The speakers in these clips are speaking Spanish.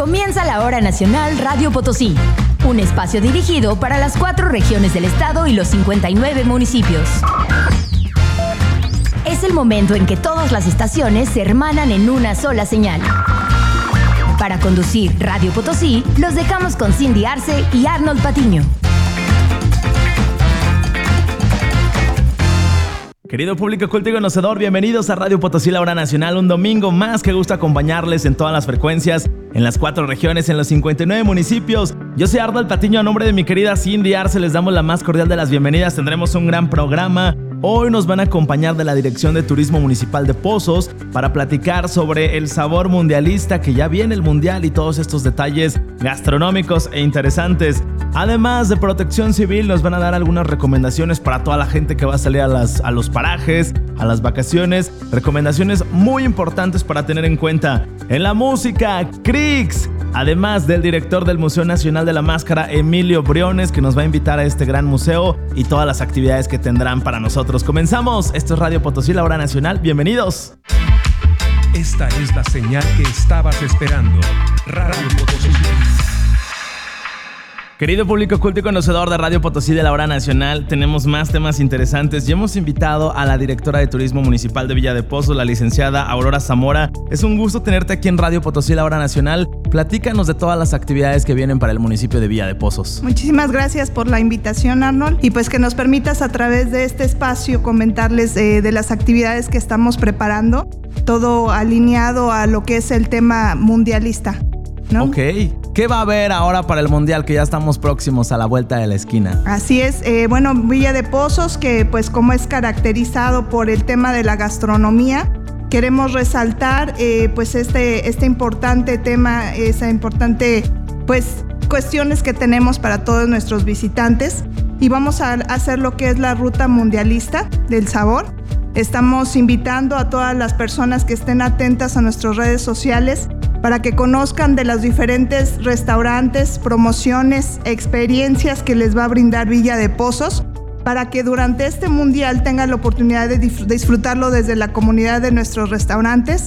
Comienza la Hora Nacional Radio Potosí, un espacio dirigido para las 4 regiones del estado y los 59 municipios. Es el momento en que todas las estaciones se hermanan en una sola señal. Para conducir Radio Potosí, los dejamos con Cindy Arce y Arnold Patiño. Querido público culto y conocedor, bienvenidos a Radio Potosí, la Hora Nacional. Un domingo más que gusto acompañarles en todas las frecuencias, en las 4 regiones, en los 59 municipios. Yo soy Arnold Patiño, a nombre de mi querida Cindy Arce, les damos la más cordial de las bienvenidas. Tendremos un gran programa. Hoy nos van a acompañar de la Dirección de Turismo Municipal de Pozos para platicar sobre el sabor mundialista, que ya viene el mundial, y todos estos detalles gastronómicos e interesantes. Además de Protección Civil, nos van a dar algunas recomendaciones para toda la gente que va a salir a los parajes, a las vacaciones. Recomendaciones muy importantes para tener en cuenta. En la música, Crix. Además del director del Museo Nacional de la Máscara, Emilio Briones, que nos va a invitar a este gran museo y todas las actividades que tendrán para nosotros. Comenzamos. Esto es Radio Potosí, la Hora Nacional. Bienvenidos. Esta es la señal que estabas esperando. Radio Potosí. Querido público culto y conocedor de Radio Potosí de la Hora Nacional, tenemos más temas interesantes y hemos invitado a la directora de Turismo Municipal de Villa de Pozos, la licenciada Aurora Zamora. Es un gusto tenerte aquí en Radio Potosí, la Hora Nacional. Platícanos de todas las actividades que vienen para el municipio de Villa de Pozos. Muchísimas gracias por la invitación, Arnold, y pues que nos permitas a través de este espacio comentarles de las actividades que estamos preparando, todo alineado a lo que es el tema mundialista, ¿no? Ok. ¿Qué va a haber ahora para el Mundial, que ya estamos próximos a la vuelta de la esquina? Así es, Villa de Pozos, que pues como es caracterizado por el tema de la gastronomía, queremos resaltar pues este importante tema, esa importante pues cuestiones que tenemos para todos nuestros visitantes, y vamos a hacer lo que es la ruta mundialista del sabor. Estamos invitando a todas las personas que estén atentas a nuestras redes sociales para que conozcan de los diferentes restaurantes, promociones, experiencias que les va a brindar Villa de Pozos, para que durante este mundial tengan la oportunidad de disfrutarlo desde la comunidad de nuestros restaurantes,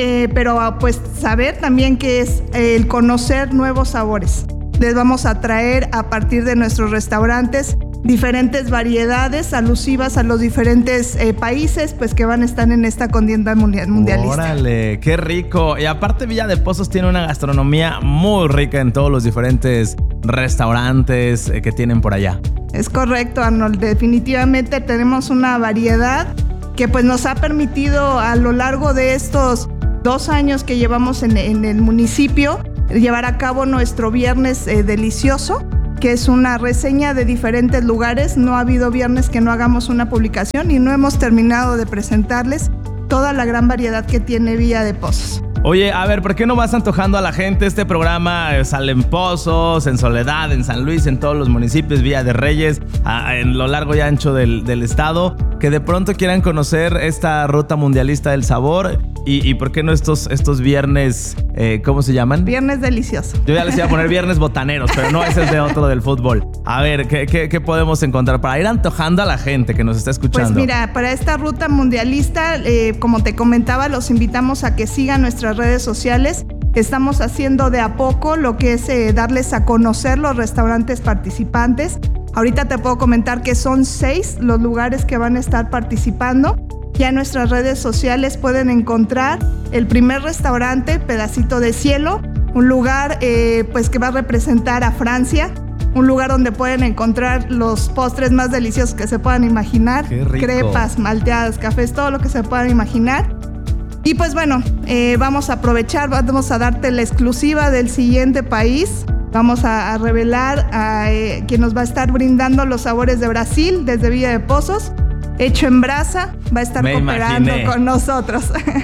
pero pues saber también que es el conocer nuevos sabores. Les vamos a traer a partir de nuestros restaurantes diferentes variedades alusivas a los diferentes países pues que van a estar en esta contienda mundialista. ¡Órale! ¡Qué rico! Y aparte, Villa de Pozos tiene una gastronomía muy rica en todos los diferentes restaurantes que tienen por allá. Es correcto, Arnold. Definitivamente tenemos una variedad que pues nos ha permitido a lo largo de estos 2 años que llevamos en el municipio llevar a cabo nuestro Viernes Delicioso, que es una reseña de diferentes lugares. No ha habido viernes que no hagamos una publicación, y no hemos terminado de presentarles toda la gran variedad que tiene Villa de Pozos. Oye, a ver, ¿por qué no vas antojando a la gente? Este programa sale en Pozos, en Soledad, en San Luis, en todos los municipios, Villa de Reyes, en lo largo y ancho del estado, que de pronto quieran conocer esta ruta mundialista del sabor. ¿Y por qué no estos viernes, cómo se llaman? Viernes Delicioso. Yo ya les iba a poner viernes botaneros, pero no, ese es de otro del fútbol. A ver, ¿qué podemos encontrar para ir antojando a la gente que nos está escuchando? Pues mira, para esta ruta mundialista, como te comentaba, los invitamos a que sigan nuestras redes sociales. Estamos haciendo de a poco lo que es darles a conocer los restaurantes participantes. Ahorita te puedo comentar que son 6 los lugares que van a estar participando. Ya en nuestras redes sociales pueden encontrar el primer restaurante, Pedacito de Cielo, un lugar pues que va a representar a Francia, un lugar donde pueden encontrar los postres más deliciosos que se puedan imaginar, crepas, malteadas, cafés, todo lo que se puedan imaginar. Y pues bueno, vamos a aprovechar, vamos a darte la exclusiva del siguiente país. Vamos a revelar a quien nos va a estar brindando los sabores de Brasil desde Villa de Pozos. Hecho en brasa, va a estar cooperando con nosotros.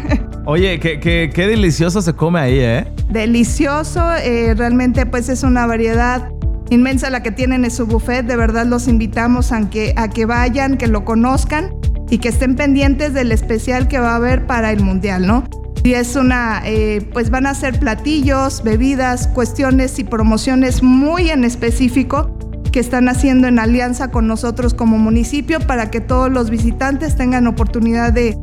Oye, qué delicioso se come ahí, ¿eh? Delicioso, realmente pues es una variedad inmensa la que tienen en su buffet. De verdad los invitamos a que vayan, que lo conozcan y que estén pendientes del especial que va a haber para el Mundial, ¿no? Y es pues van a ser platillos, bebidas, cuestiones y promociones muy en específico que están haciendo en alianza con nosotros como municipio para que todos los visitantes tengan oportunidad de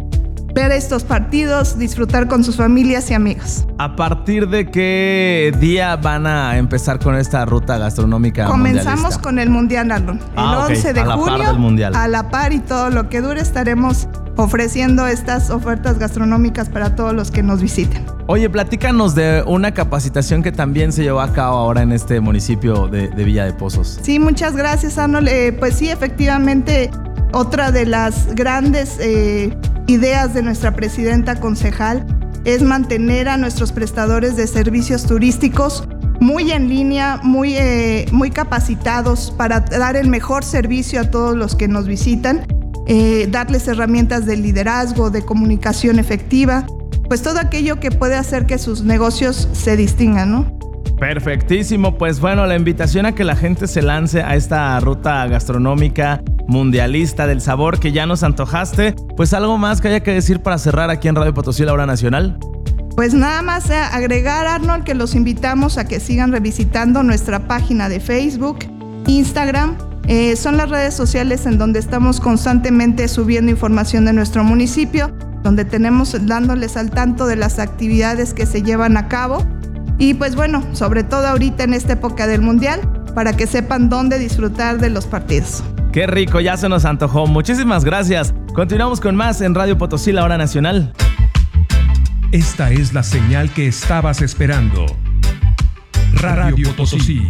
ver estos partidos, disfrutar con sus familias y amigos. ¿A partir de qué día van a empezar con esta ruta gastronómica Comenzamos mundialista? Con el Mundial, Arnold. El 11 de junio, par del Mundial. a la par y todo lo que dure, estaremos ofreciendo estas ofertas gastronómicas para todos los que nos visiten. Oye, platícanos de una capacitación que también se llevó a cabo ahora en este municipio de Villa de Pozos. Sí, muchas gracias, Arnold. Pues sí, efectivamente, otra de las grandes ideas de nuestra presidenta concejal es mantener a nuestros prestadores de servicios turísticos muy en línea, muy capacitados para dar el mejor servicio a todos los que nos visitan, darles herramientas de liderazgo, de comunicación efectiva, pues todo aquello que puede hacer que sus negocios se distingan, ¿no? Perfectísimo, pues bueno, la invitación a que la gente se lance a esta ruta gastronómica mundialista del sabor que ya nos antojaste. Pues algo más que haya que decir para cerrar aquí en Radio Potosí, la Hora Nacional. Pues nada más agregar, Arnold, que los invitamos a que sigan revisitando nuestra página de Facebook, Instagram. Son las redes sociales en donde estamos constantemente subiendo información de nuestro municipio, donde tenemos dándoles al tanto de las actividades que se llevan a cabo. Y pues bueno, sobre todo ahorita en esta época del Mundial, para que sepan dónde disfrutar de los partidos. Qué rico, ya se nos antojó. Muchísimas gracias. Continuamos con más en Radio Potosí, la Hora Nacional. Esta es la señal que estabas esperando. Radio Potosí.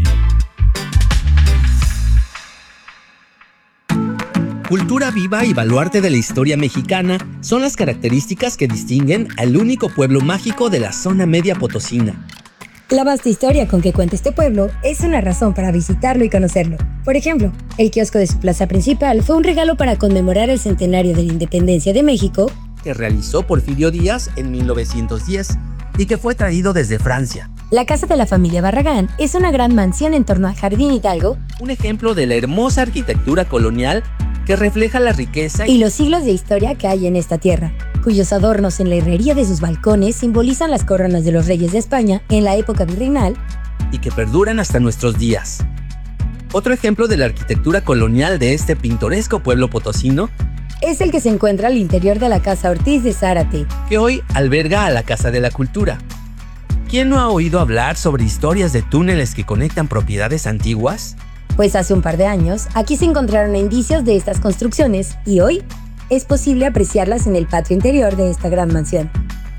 Cultura viva y baluarte de la historia mexicana son las características que distinguen al único pueblo mágico de la zona media potosina. La vasta historia con que cuenta este pueblo es una razón para visitarlo y conocerlo. Por ejemplo, el kiosco de su plaza principal fue un regalo para conmemorar el centenario de la independencia de México, que realizó Porfirio Díaz en 1910 y que fue traído desde Francia. La casa de la familia Barragán es una gran mansión en torno al Jardín Hidalgo, Un ejemplo de la hermosa arquitectura colonial que refleja la riqueza y los siglos de historia que hay en esta tierra, cuyos adornos en la herrería de sus balcones simbolizan las coronas de los reyes de España en la época virreinal y que perduran hasta nuestros días. Otro ejemplo de la arquitectura colonial de este pintoresco pueblo potosino es el que se encuentra al interior de la Casa Ortiz de Zárate, que hoy alberga a la Casa de la Cultura. ¿Quién no ha oído hablar sobre historias de túneles que conectan propiedades antiguas? Pues hace un par de años, aquí se encontraron indicios de estas construcciones y hoy es posible apreciarlas en el patio interior de esta gran mansión.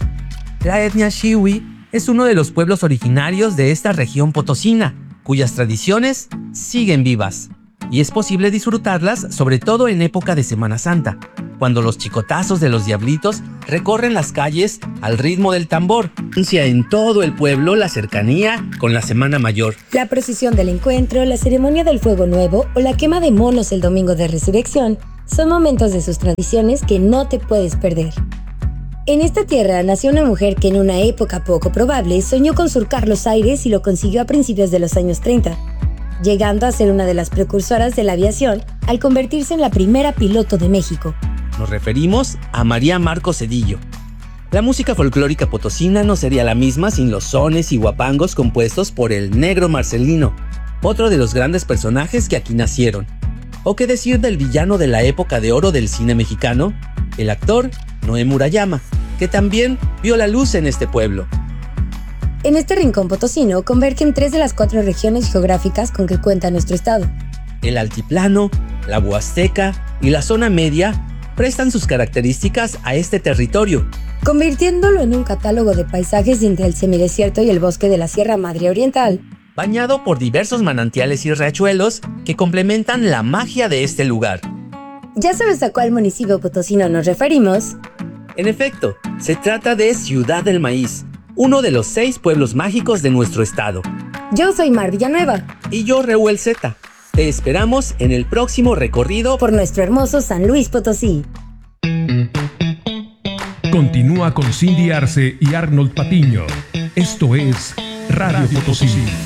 La etnia Xihui es uno de los pueblos originarios de esta región potosina, cuyas tradiciones siguen vivas. Y es posible disfrutarlas sobre todo en época de Semana Santa, cuando los chicotazos de los diablitos recorren las calles al ritmo del tambor. Anuncia en todo el pueblo la cercanía con la Semana Mayor. La procesión del encuentro, la ceremonia del fuego nuevo o la quema de monos el domingo de resurrección son momentos de sus tradiciones que no te puedes perder. En esta tierra nació una mujer que en una época poco probable soñó con surcar los aires y lo consiguió a principios de los años 30. Llegando a ser una de las precursoras de la aviación al convertirse en la primera piloto de México. Nos referimos a María Marcos Cedillo. La música folclórica potosina no sería la misma sin los sones y guapangos compuestos por el Negro Marcelino, otro de los grandes personajes que aquí nacieron. O qué decir del villano de la época de oro del cine mexicano, el actor Noé Murayama, que también vio la luz en este pueblo. En este rincón potosino convergen 3 de las 4 regiones geográficas con que cuenta nuestro estado. El altiplano, la Huasteca y la zona media prestan sus características a este territorio, convirtiéndolo en un catálogo de paisajes entre el semidesierto y el bosque de la Sierra Madre Oriental, bañado por diversos manantiales y riachuelos que complementan la magia de este lugar. ¿Ya sabes a cuál municipio potosino nos referimos? En efecto, se trata de Ciudad del Maíz, uno de los 6 pueblos mágicos de nuestro estado. Yo soy Mar Villanueva. Y yo, Reuel Zeta. Te esperamos en el próximo recorrido por nuestro hermoso San Luis Potosí. Continúa con Cindy Arce y Arnold Patiño. Esto es Radio Potosí.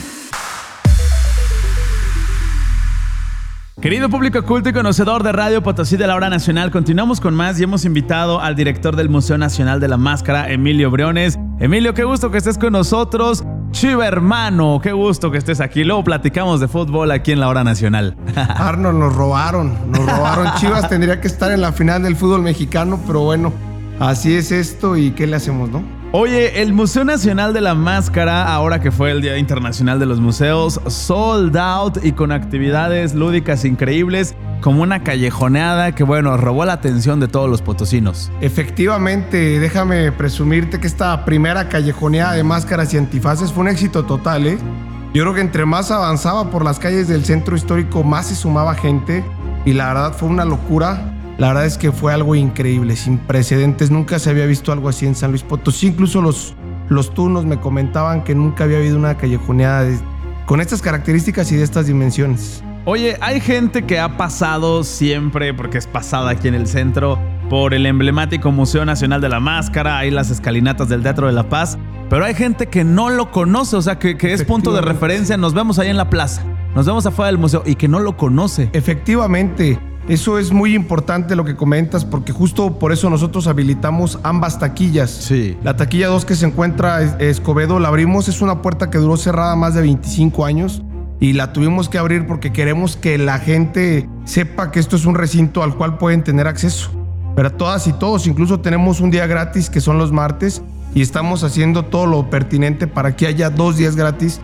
Querido público culto y conocedor de Radio Potosí de la Hora Nacional, continuamos con más y hemos invitado al director del Museo Nacional de la Máscara, Emilio Briones. Emilio, qué gusto que estés con nosotros. Chiva hermano, qué gusto que estés aquí. Luego platicamos de fútbol aquí en la Hora Nacional. Arnold, nos robaron. Chivas tendría que estar en la final del fútbol mexicano, pero bueno, así es esto y ¿qué le hacemos, no? Oye, el Museo Nacional de la Máscara, ahora que fue el Día Internacional de los Museos, sold out y con actividades lúdicas increíbles, como una callejoneada que, bueno, robó la atención de todos los potosinos. Efectivamente, déjame presumirte que esta primera callejoneada de máscaras y antifaces fue un éxito total, ¿eh? Yo creo que entre más avanzaba por las calles del centro histórico, más se sumaba gente y la verdad fue una locura. La verdad es que fue algo increíble, sin precedentes. Nunca se había visto algo así en San Luis Potosí. Incluso los turnos me comentaban que nunca había habido una callejoneada con estas características y de estas dimensiones. Oye, hay gente que ha pasado siempre, porque es pasada aquí en el centro, por el emblemático Museo Nacional de la Máscara, hay las escalinatas del Teatro de la Paz, pero hay gente que no lo conoce, o sea, que es punto de referencia. Nos vemos ahí en la plaza, nos vemos afuera del museo y que no lo conoce. Efectivamente. Eso es muy importante lo que comentas, porque justo por eso nosotros habilitamos ambas taquillas. Sí. La taquilla 2 que se encuentra en Escobedo la abrimos, es una puerta que duró cerrada más de 25 años y la tuvimos que abrir porque queremos que la gente sepa que esto es un recinto al cual pueden tener acceso. Pero todas y todos, incluso tenemos un día gratis que son los martes y estamos haciendo todo lo pertinente para que haya 2 días gratis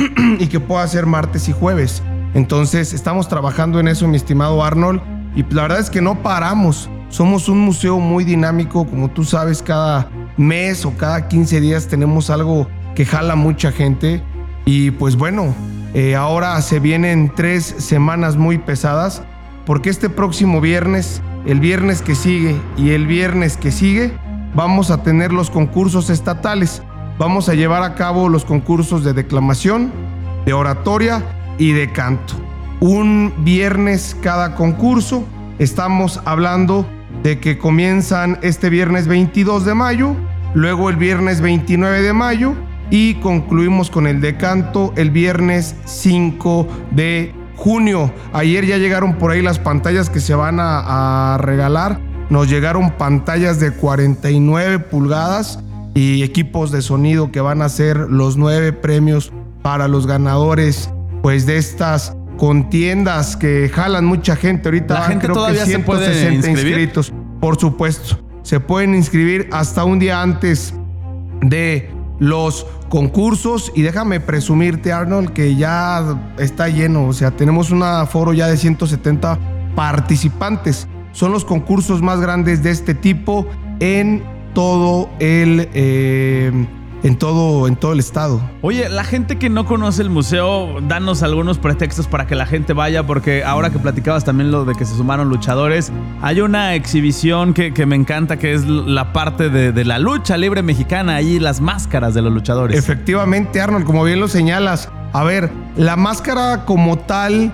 y que pueda ser martes y jueves. Entonces estamos trabajando en eso, mi estimado Arnold. Y la verdad es que no paramos. Somos un museo muy dinámico, como tú sabes, cada mes o cada 15 días tenemos algo que jala mucha gente. Y pues bueno, ahora se vienen 3 semanas muy pesadas, porque este próximo viernes, el viernes que sigue y el viernes que sigue, vamos a tener los concursos estatales. Vamos a llevar a cabo los concursos de declamación, de oratoria y de canto. Un viernes cada concurso. Estamos hablando de que comienzan este viernes 22 de mayo, luego el viernes 29 de mayo y concluimos con el de canto el viernes 5 de junio. Ayer ya llegaron por ahí las pantallas que se van a regalar. Nos llegaron pantallas de 49 pulgadas y equipos de sonido que van a ser los 9 premios para los ganadores pues de estas contiendas que jalan mucha gente. Ahorita la gente creo todavía que 160 inscritos. Por supuesto, se pueden inscribir hasta un día antes de los concursos y déjame presumirte, Arnold, que ya está lleno. O sea, tenemos un aforo ya de 170 participantes. Son los concursos más grandes de este tipo en todo el en todo el estado. Oye, la gente que no conoce el museo, danos algunos pretextos para que la gente vaya, porque ahora que platicabas también lo de que se sumaron luchadores, hay una exhibición que me encanta, que es la parte de la lucha libre mexicana, ahí las máscaras de los luchadores. Efectivamente, Arnold, como bien lo señalas, a ver, la máscara como tal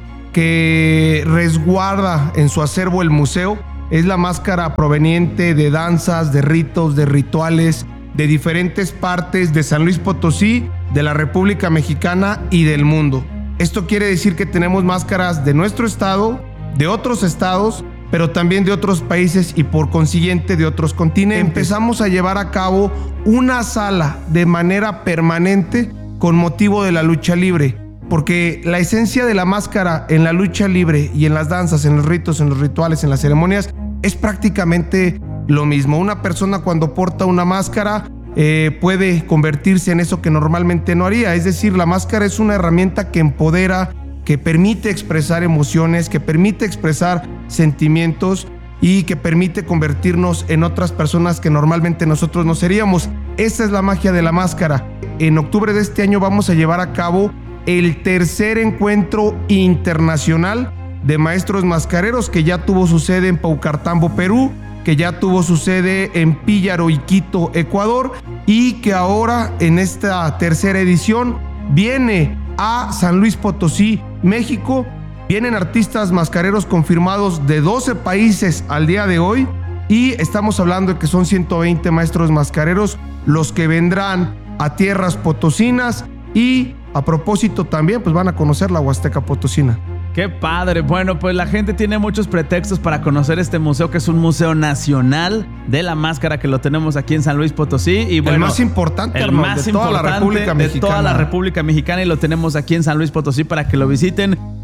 que resguarda en su acervo el museo es la máscara proveniente de danzas, de ritos, de rituales, de diferentes partes de San Luis Potosí, de la República Mexicana y del mundo. Esto quiere decir que tenemos máscaras de nuestro estado, de otros estados, pero también de otros países y por consiguiente de otros continentes. Empezamos a llevar a cabo una sala de manera permanente con motivo de la lucha libre, porque la esencia de la máscara en la lucha libre y en las danzas, en los ritos, en los rituales, en las ceremonias, es prácticamente lo mismo. Una persona cuando porta una máscara puede convertirse en eso que normalmente no haría. Es decir, la máscara es una herramienta que empodera, que permite expresar emociones, que permite expresar sentimientos y que permite convertirnos en otras personas que normalmente nosotros no seríamos. Esa es la magia de la máscara. En octubre de este año vamos a llevar a cabo el tercer encuentro internacional de maestros mascareros, que ya tuvo su sede en Paucartambo, Perú, que ya tuvo su sede en Píllaro y Quito, Ecuador, y que ahora en esta tercera edición viene a San Luis Potosí, México. Vienen artistas mascareros confirmados de 12 países al día de hoy y estamos hablando de que son 120 maestros mascareros los que vendrán a tierras potosinas y a propósito también pues van a conocer la Huasteca Potosina. ¡Qué padre! Bueno, pues la gente tiene muchos pretextos para conocer este museo, que es un museo nacional de la máscara, que lo tenemos aquí en San Luis Potosí. Y bueno, el más importante, el más importante de toda la República Mexicana, y lo tenemos aquí en San Luis Potosí para que lo visiten.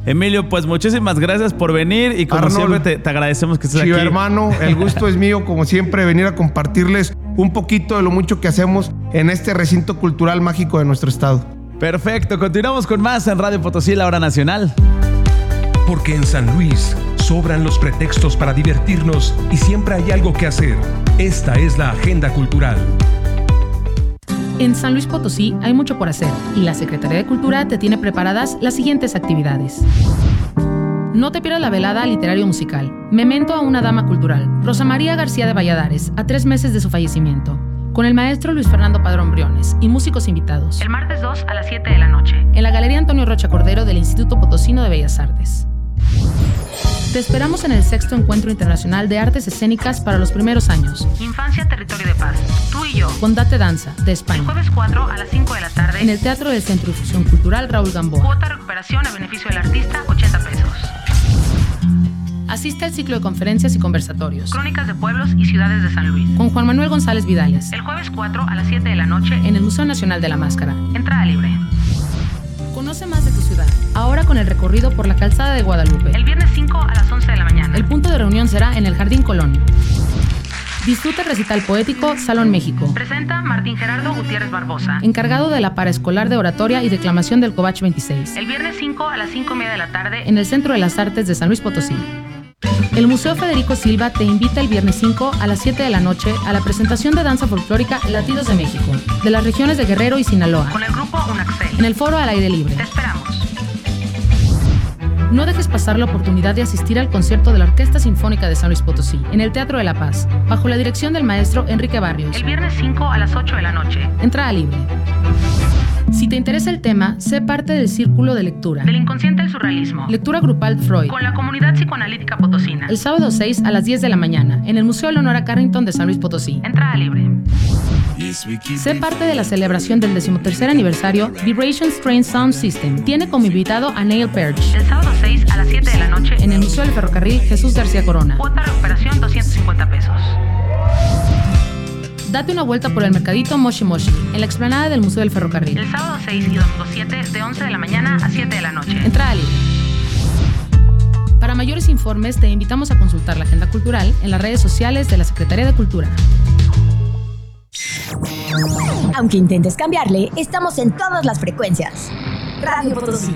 Emilio, pues muchísimas gracias por venir y como Arnold, siempre te agradecemos que estés Chiva, aquí. hermano, el gusto es mío, como siempre, venir a compartirles un poquito de lo mucho que hacemos en este recinto cultural mágico de nuestro estado. Perfecto, continuamos con más en Radio Potosí, la hora nacional. Porque en San Luis sobran los pretextos para divertirnos y siempre hay algo que hacer. Esta es la agenda cultural. En San Luis Potosí hay mucho por hacer y la Secretaría de Cultura te tiene preparadas las siguientes actividades. No te pierdas la velada literario musical Memento a una dama cultural, Rosa María García de Valladares, a 3 meses de su fallecimiento, con el maestro Luis Fernando Padrón Briones y músicos invitados. El martes 2 a las 7 de la noche, en la Galería Antonio Rocha Cordero del Instituto Potosino de Bellas Artes. Te esperamos en el 6º Encuentro Internacional de Artes Escénicas para los primeros años. Infancia, Territorio de Paz. Tú y yo. Con Date Danza, de España. El jueves 4 a las 5 de la tarde. En el Teatro del Centro de Difusión Cultural Raúl Gamboa. Cuota recuperación a beneficio del artista, 80 pesos. Asiste al ciclo de conferencias y conversatorios. Crónicas de pueblos y ciudades de San Luis. Con Juan Manuel González Vidales. El jueves 4 a las 7 de la noche. En el Museo Nacional de la Máscara. Entrada libre. Conoce más de tu ciudad, ahora con el recorrido por la calzada de Guadalupe. El viernes 5 a las 11 de la mañana. El punto de reunión será en el Jardín Colón. Disfruta el recital poético Salón México. Presenta Martín Gerardo Gutiérrez Barbosa, encargado de la paraescolar de oratoria y declamación del Covach 26. El viernes 5 a las 5:30 de la tarde en el Centro de las Artes de San Luis Potosí. El Museo Federico Silva te invita el viernes 5 a las 7 de la noche a la presentación de danza folclórica Latidos de México, de las regiones de Guerrero y Sinaloa, con el grupo Unaxel, en el foro al aire libre. Te esperamos. No dejes pasar la oportunidad de asistir al concierto de la Orquesta Sinfónica de San Luis Potosí, en el Teatro de la Paz, bajo la dirección del maestro Enrique Barrios. El viernes 5 a las 8 de la noche. Entrada libre. Si te interesa el tema, sé parte del Círculo de Lectura del Inconsciente del Surrealismo, lectura grupal Freud, con la Comunidad Psicoanalítica Potosina, el sábado 6 a las 10 de la mañana, en el Museo Leonora Carrington de San Luis Potosí. Entrada libre. Sé parte de la celebración del 13º aniversario Vibration Train Sound System. Tiene como invitado a Neil Peart. El sábado 6 a las 7 de la noche, en el Museo del Ferrocarril Jesús García Corona. Cuota recuperación 250 pesos. Date una vuelta por el mercadito Moshi Moshi, en la explanada del Museo del Ferrocarril. El sábado 6 y domingo 7, de 11 de la mañana a 7 de la noche. Entrada libre. Para mayores informes, te invitamos a consultar la agenda cultural en las redes sociales de la Secretaría de Cultura. Aunque intentes cambiarle, estamos en todas las frecuencias. Radio Potosí.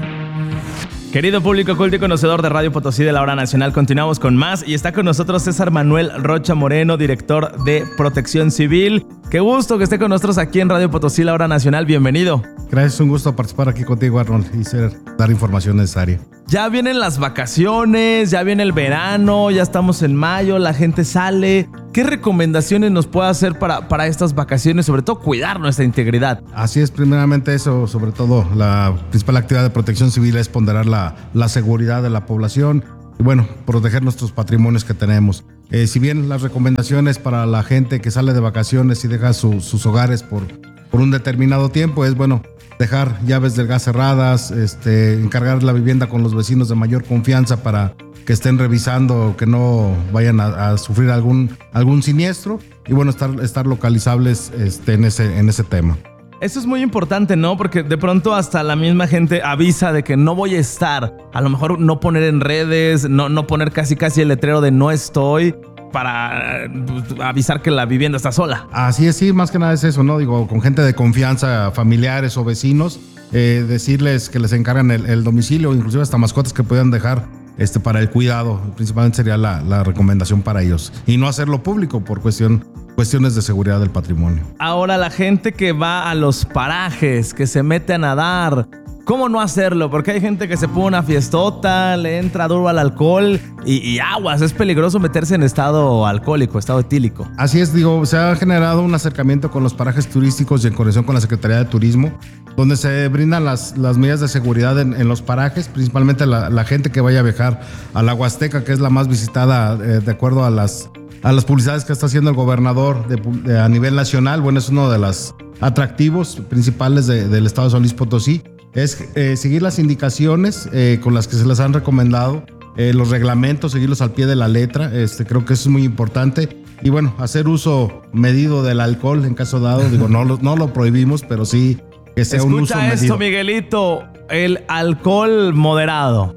Querido público culto y conocedor de Radio Potosí de la hora nacional, continuamos con más y está con nosotros César Manuel Rocha Moreno, director de Protección Civil. Qué gusto que esté con nosotros aquí en Radio Potosí, la hora nacional. Bienvenido. Gracias, un gusto participar aquí contigo, Arnold, y dar información necesaria. Ya vienen las vacaciones, ya viene el verano, ya estamos en mayo, la gente sale. ¿Qué recomendaciones nos puede hacer para estas vacaciones? Sobre todo cuidar nuestra integridad. Así es, primeramente eso, sobre todo la principal actividad de Protección Civil es ponderar la seguridad de la población y bueno, proteger nuestros patrimonios que tenemos. Si bien las recomendaciones para la gente que sale de vacaciones y deja sus hogares por un determinado tiempo es, bueno, dejar llaves del gas cerradas, encargar la vivienda con los vecinos de mayor confianza para que estén revisando, que no vayan a sufrir algún siniestro y bueno, estar localizables en ese tema. Eso es muy importante, ¿no? Porque de pronto hasta la misma gente avisa de que no voy a estar. A lo mejor no poner en redes, no poner casi el letrero de no estoy para avisar que la vivienda está sola. Así es, sí, más que nada es eso, ¿no? Digo, con gente de confianza, familiares o vecinos, decirles que les encargan el domicilio, inclusive hasta mascotas que puedan dejar para el cuidado. Principalmente sería la recomendación para ellos. Y no hacerlo público por cuestiones de seguridad del patrimonio. Ahora, la gente que va a los parajes, que se mete a nadar, ¿cómo no hacerlo? Porque hay gente que se pone una fiestota, le entra duro al alcohol y aguas, es peligroso meterse en estado alcohólico, estado etílico. Así es, digo, se ha generado un acercamiento con los parajes turísticos y en conexión con la Secretaría de Turismo, donde se brindan las medidas de seguridad en los parajes, principalmente la gente que vaya a viajar a la Huasteca, que es la más visitada de acuerdo a las publicidades que está haciendo el gobernador a nivel nacional. Bueno, es uno de los atractivos principales del estado de San Luis Potosí. Es seguir las indicaciones con las que se les han recomendado, los reglamentos, seguirlos al pie de la letra. Creo que eso es muy importante. Y bueno, hacer uso medido del alcohol en caso dado. Digo, no lo prohibimos, pero sí que sea un uso medido. Escucha esto, Miguelito, el alcohol moderado.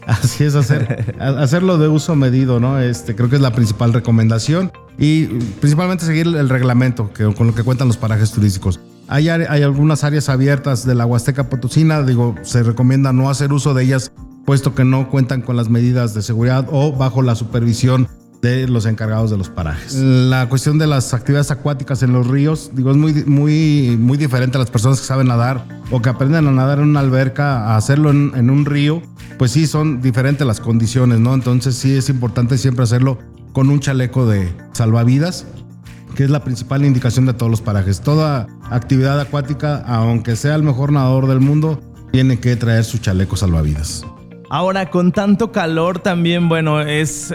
Así es, hacerlo de uso medido, ¿no? Creo que es la principal recomendación y principalmente seguir el reglamento con lo que cuentan los parajes turísticos. Hay algunas áreas abiertas de la Huasteca Potosina, se recomienda no hacer uso de ellas puesto que no cuentan con las medidas de seguridad o bajo la supervisión de los encargados de los parajes. La cuestión de las actividades acuáticas en los ríos, es muy diferente a las personas que saben nadar o que aprenden a nadar en una alberca a hacerlo en un río, pues sí son diferentes las condiciones, ¿no? Entonces sí es importante siempre hacerlo con un chaleco de salvavidas, que es la principal indicación de todos los parajes. Toda actividad acuática, aunque sea el mejor nadador del mundo, tiene que traer su chaleco salvavidas. Ahora, con tanto calor también, bueno, es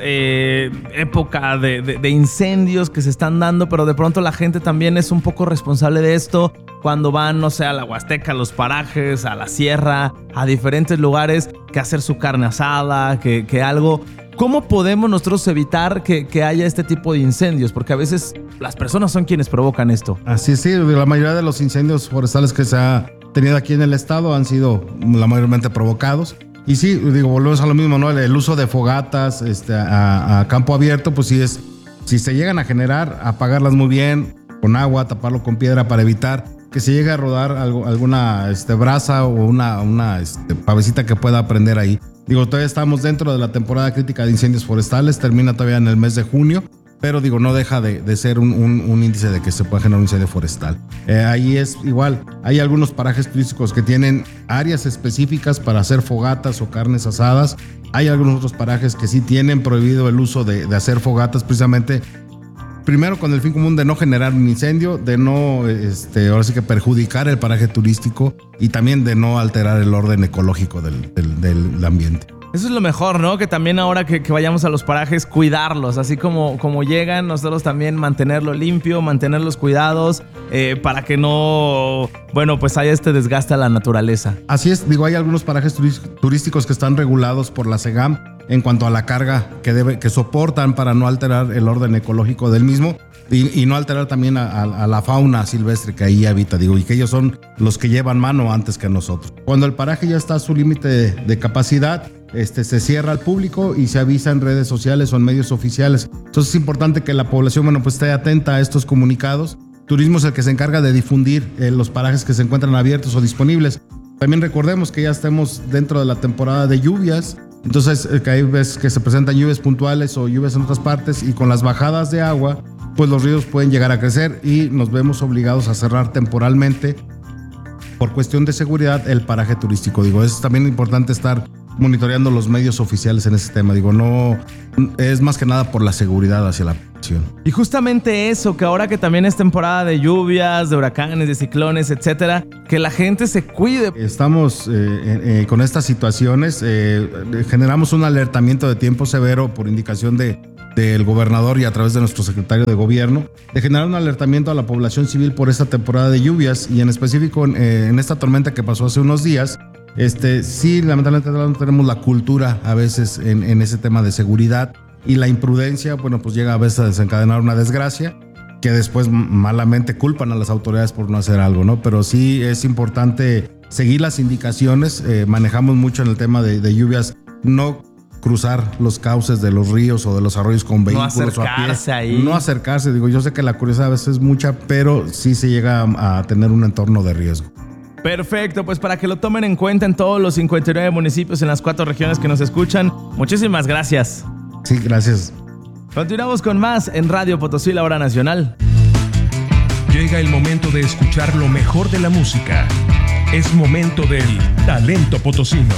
época de incendios que se están dando, pero de pronto la gente también es un poco responsable de esto cuando van, no sé, a la Huasteca, a los parajes, a la sierra, a diferentes lugares, que hacer su carne asada, que algo. ¿Cómo podemos nosotros evitar que haya este tipo de incendios? Porque a veces las personas son quienes provocan esto. Así es, sí, la mayoría de los incendios forestales que se ha tenido aquí en el estado han sido mayormente provocados. Y sí, volvemos a lo mismo, ¿no? El uso de fogatas a campo abierto, pues si se llegan a generar, apagarlas muy bien, con agua, taparlo con piedra para evitar que se llegue a rodar alguna brasa o una pavecita que pueda prender ahí. Todavía estamos dentro de la temporada crítica de incendios forestales, termina todavía en el mes de junio, pero no deja de ser un índice de que se puede generar un incendio forestal. Ahí es igual, hay algunos parajes turísticos que tienen áreas específicas para hacer fogatas o carnes asadas. Hay algunos otros parajes que sí tienen prohibido el uso de hacer fogatas, precisamente primero con el fin común de no generar un incendio, de no ahora sí que perjudicar el paraje turístico y también de no alterar el orden ecológico del ambiente. Eso es lo mejor, ¿no? Que también ahora que vayamos a los parajes, cuidarlos. Así como llegan, nosotros también mantenerlo limpio, mantenerlos cuidados, para que no, pues haya este desgaste a la naturaleza. Así es, hay algunos parajes turísticos que están regulados por la SEGAM en cuanto a la carga que soportan para no alterar el orden ecológico del mismo y no alterar también a la fauna silvestre que ahí habita, y que ellos son los que llevan mano antes que nosotros. Cuando el paraje ya está a su límite de capacidad, se cierra al público y se avisa en redes sociales o en medios oficiales. Entonces es importante que la población esté atenta a estos comunicados. Turismo es el que se encarga de difundir los parajes que se encuentran abiertos o disponibles. También recordemos que ya estamos dentro de la temporada de lluvias, entonces que hay veces que se presentan lluvias puntuales o lluvias en otras partes, y con las bajadas de agua pues los ríos pueden llegar a crecer y nos vemos obligados a cerrar temporalmente por cuestión de seguridad el paraje turístico. Es también importante estar monitoreando los medios oficiales en ese tema. No es más que nada por la seguridad hacia la población. Y justamente eso, que ahora que también es temporada de lluvias, de huracanes, de ciclones, etcétera, que la gente se cuide. Estamos con estas situaciones, generamos un alertamiento de tiempo severo por indicación del gobernador y a través de nuestro secretario de gobierno, de generar un alertamiento a la población civil por esta temporada de lluvias y en específico en esta tormenta que pasó hace unos días. Sí, lamentablemente no tenemos la cultura a veces en ese tema de seguridad, y la imprudencia, pues llega a veces a desencadenar una desgracia que después malamente culpan a las autoridades por no hacer algo, ¿no? Pero sí es importante seguir las indicaciones. Manejamos mucho en el tema de lluvias, no cruzar los cauces de los ríos o de los arroyos con vehículos o a pie. Ahí. No acercarse. Yo sé que la curiosidad a veces es mucha, pero sí se llega a tener un entorno de riesgo. Perfecto, pues para que lo tomen en cuenta en todos los 59 municipios en las 4 regiones que nos escuchan. Muchísimas gracias. Sí, gracias. Continuamos con más en Radio Potosí, la hora nacional. Llega el momento de escuchar lo mejor de la música. Es momento del talento potosino.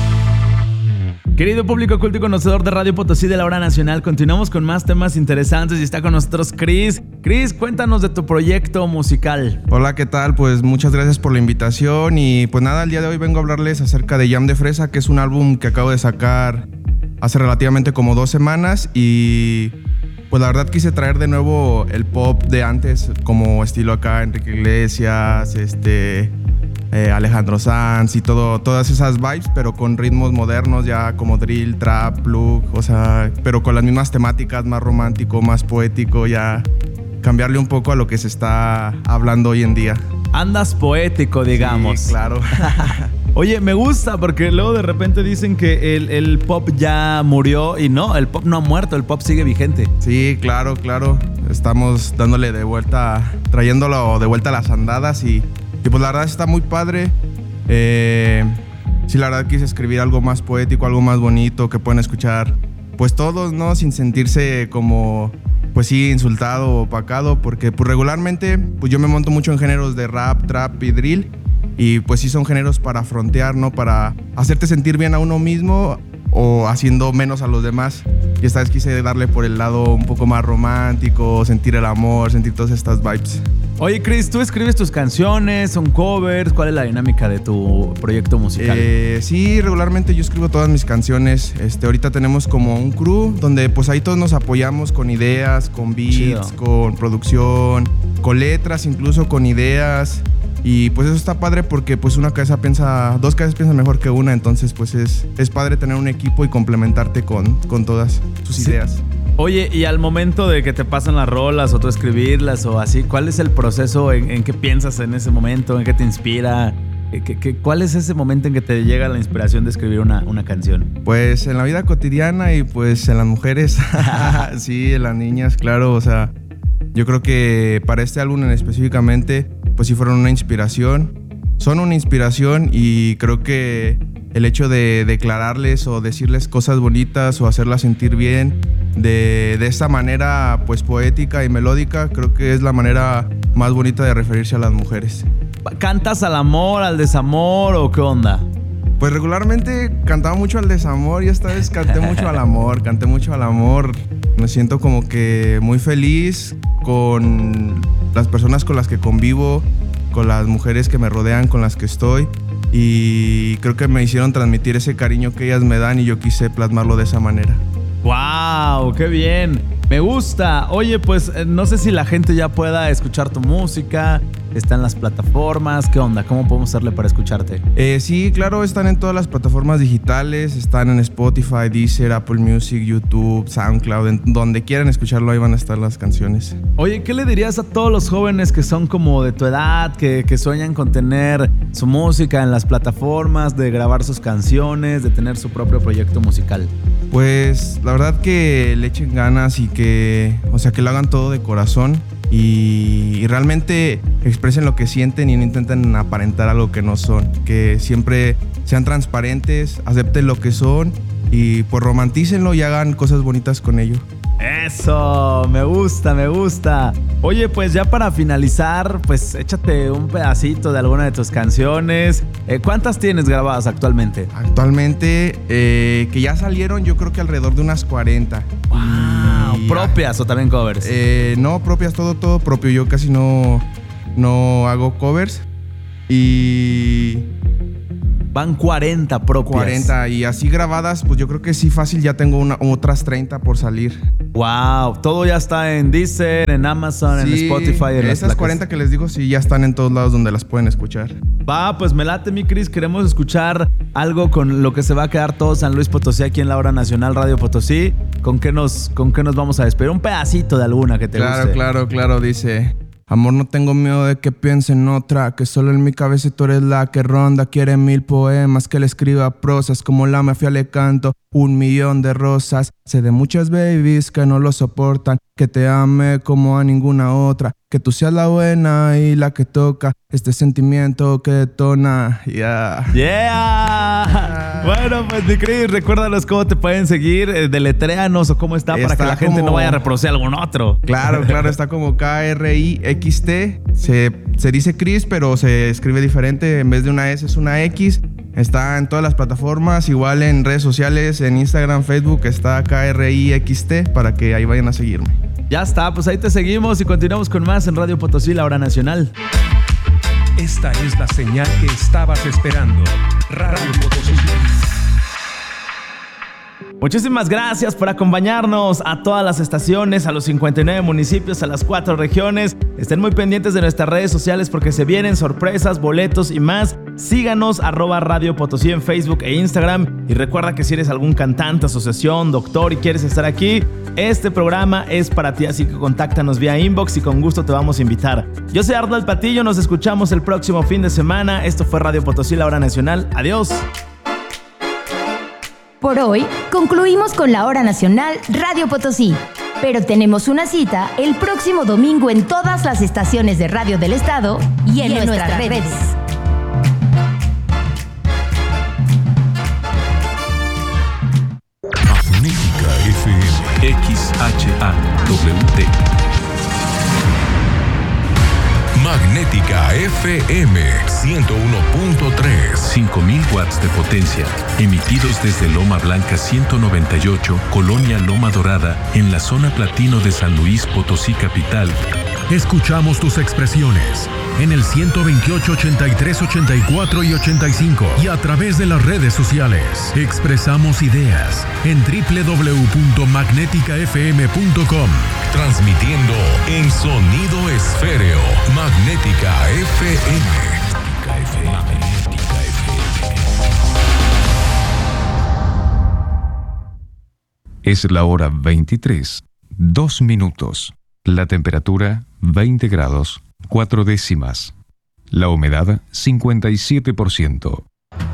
Querido público culto y conocedor de Radio Potosí de la hora nacional, continuamos con más temas interesantes y está con nosotros Chris. Chris, cuéntanos de tu proyecto musical. Hola, ¿qué tal? Pues muchas gracias por la invitación y pues nada, el día de hoy vengo a hablarles acerca de Jam de Fresa, que es un álbum que acabo de sacar hace relativamente como 2 semanas y pues la verdad quise traer de nuevo el pop de antes, como estilo acá Enrique Iglesias, Alejandro Sanz y todas esas vibes, pero con ritmos modernos ya como drill, trap, plug, pero con las mismas temáticas, más romántico, más poético, ya cambiarle un poco a lo que se está hablando hoy en día. Andas poético, digamos. Sí, claro. Oye, me gusta porque luego de repente dicen que el pop ya murió y no, el pop no ha muerto, el pop sigue vigente. Sí, claro. Estamos dándole de vuelta, trayéndolo de vuelta a las andadas y pues la verdad está muy padre. Sí, la verdad quise escribir algo más poético, algo más bonito que puedan escuchar pues todos, ¿no? Sin sentirse como, pues sí, insultado o opacado, porque pues regularmente pues yo me monto mucho en géneros de rap, trap y drill y pues sí son géneros para frontear, ¿no? Para hacerte sentir bien a uno mismo o haciendo menos a los demás. Y esta vez quise darle por el lado un poco más romántico, sentir el amor, sentir todas estas vibes. Oye, Chris, ¿tú escribes tus canciones? ¿Son covers? ¿Cuál es la dinámica de tu proyecto musical? Sí, regularmente yo escribo todas mis canciones. Ahorita tenemos como un crew donde pues ahí todos nos apoyamos con ideas, con beats, chido, con producción, con letras, incluso con ideas. Y pues eso está padre porque pues dos cabezas piensan mejor que una, entonces pues es padre tener un equipo y complementarte con todas sus ideas. Oye, y al momento de que te pasan las rolas o tú escribirlas o así, ¿cuál es el proceso? ¿En qué piensas en ese momento? ¿En qué te inspira? ¿Cuál es ese momento en que te llega la inspiración de escribir una canción? Pues en la vida cotidiana y pues en las mujeres, sí, en las niñas, claro, o sea, yo creo que para este álbum específicamente pues sí fueron una inspiración, son una inspiración y creo que el hecho de declararles o decirles cosas bonitas o hacerlas sentir bien de esta manera pues poética y melódica, creo que es la manera más bonita de referirse a las mujeres. ¿Cantas al amor, al desamor o qué onda? Pues regularmente cantaba mucho al desamor y esta vez canté mucho al amor. Me siento como que muy feliz con las personas con las que convivo, con las mujeres que me rodean, con las que estoy, y creo que me hicieron transmitir ese cariño que ellas me dan y yo quise plasmarlo de esa manera. ¡Wow! ¡Qué bien! Me gusta. Oye, pues no sé si la gente ya pueda escuchar tu música. Está en las plataformas. ¿Qué onda? ¿Cómo podemos hacerle para escucharte? Sí, claro, están en todas las plataformas digitales. Están en Spotify, Deezer, Apple Music, YouTube, SoundCloud. En donde quieran escucharlo, ahí van a estar las canciones. Oye, ¿qué le dirías a todos los jóvenes que son como de tu edad, que sueñan con tener su música en las plataformas, de grabar sus canciones, de tener su propio proyecto musical? Pues la verdad que le echen ganas y que lo hagan todo de corazón y realmente expresen lo que sienten y no intenten aparentar algo que no son. Que siempre sean transparentes, acepten lo que son y pues romantícenlo y hagan cosas bonitas con ello. Eso, me gusta. Oye, pues ya para finalizar, pues échate un pedacito de alguna de tus canciones. ¿Cuántas tienes grabadas actualmente? Actualmente, que ya salieron, yo creo que alrededor de unas 40. Wow, ¿propias o también covers? No, propias, todo propio. Yo casi no hago covers y... Van 40 propias. 40 y así grabadas, pues yo creo que sí fácil ya tengo otras 30 por salir. Wow, todo ya está en Deezer, en Amazon, sí, en Spotify. En esas 40 que les digo, sí, ya están en todos lados donde las pueden escuchar. Va, pues me late, mi Cris. Queremos escuchar algo con lo que se va a quedar todo San Luis Potosí aquí en la Hora Nacional Radio Potosí. ¿Con qué nos vamos a despedir? Un pedacito de alguna que te guste. Claro, dice... Amor, no tengo miedo de que piensen otra, que solo en mi cabeza tú eres la que ronda. Quiere 1000 poemas, que le escriba prosas, como la mafia le canto 1,000,000 de rosas. Sé de muchas babies que no lo soportan, que te ame como a ninguna otra, que tú seas la buena y la que toca este sentimiento que detona. Yeah. Bueno, pues mi Cris, recuérdanos cómo te pueden seguir, deletréanos o cómo está para que la gente no vaya a reproducir algún otro. Claro, está como KRIXT. Se dice Cris, pero se escribe diferente. En vez de una S es una X. Está en todas las plataformas, igual en redes sociales, en Instagram, Facebook, está KRIXT para que ahí vayan a seguirme. Ya está, pues ahí te seguimos y continuamos con más en Radio Potosí, la Hora Nacional. Esta es la señal que estabas esperando. Radio Potosí. Muchísimas gracias por acompañarnos a todas las estaciones, a los 59 municipios, a las 4 regiones. Estén muy pendientes de nuestras redes sociales porque se vienen sorpresas, boletos y más. Síganos @Radio Potosí en Facebook e Instagram. Y recuerda que si eres algún cantante, asociación, doctor y quieres estar aquí, este programa es para ti. Así que contáctanos vía inbox y con gusto te vamos a invitar. Yo soy Arnold Patillo, nos escuchamos el próximo fin de semana. Esto fue Radio Potosí, la hora nacional. Adiós. Por hoy, concluimos con la hora nacional Radio Potosí. Pero tenemos una cita el próximo domingo en todas las estaciones de radio del estado y en nuestras redes. Magnética FM XHAWT. Magnética FM 101.3, 5000 watts de potencia, emitidos desde Loma Blanca 198, Colonia Loma Dorada, en la zona platino de San Luis Potosí capital. Escuchamos tus expresiones en el 128, 83, 84 y 85 y a través de las redes sociales. Expresamos ideas en www.magneticafm.com. Transmitiendo en sonido esféreo. Magnética FM. Magnética FM. Es la hora 23, 2 minutos. La temperatura 20 grados, 4 décimas. La humedad 57%.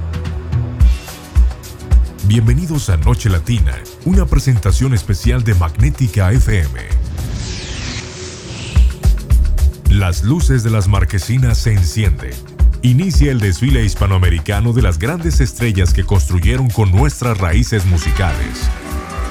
Bienvenidos a Noche Latina, una presentación especial de Magnética FM. Las luces de las marquesinas se encienden. Inicia el desfile hispanoamericano de las grandes estrellas que construyeron con nuestras raíces musicales.